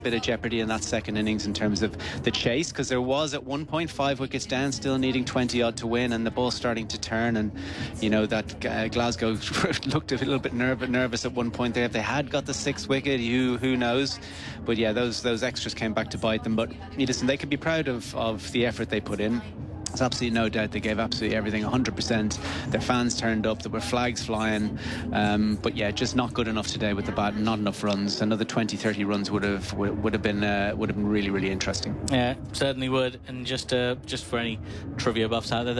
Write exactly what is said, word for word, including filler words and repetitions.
bit of jeopardy in that second innings in terms of the chase, because there was at one point five wickets down, still needing twenty odd to win, and the ball starting to turn, and you know that uh, Glasgow looked a little bit nerv- nervous at one point there. If they had got the sixth wicket, who who knows? But yeah, those those extras came back to bite them. But listen, they could be proud of of the effort they put in. There's absolutely no doubt they gave absolutely everything, one hundred percent. Their fans turned up, there were flags flying, um, but yeah, just not good enough today with the bat, not enough runs. Another twenty, thirty runs would have would, would have been uh, would have been really, really interesting. Yeah, certainly would. And just uh, just for any trivia buffs out there,